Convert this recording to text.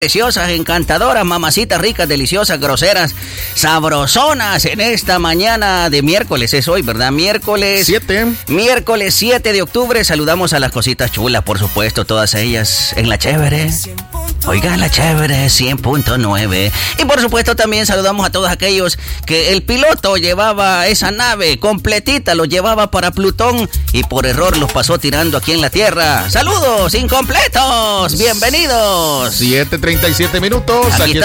Preciosas, encantadoras, mamacitas ricas, deliciosas, groseras, sabrosonas en esta mañana de miércoles, es hoy, ¿verdad? Miércoles 7 de octubre, saludamos a las cositas chulas, por supuesto, todas ellas en la chévere. Oigan, la chévere 100.9. Y por supuesto también saludamos a todos aquellos que el piloto llevaba esa nave completita, lo llevaba para Plutón y por error los pasó tirando aquí en la Tierra. ¡Saludos incompletos! ¡Bienvenidos! 7:37 minutos. Aquí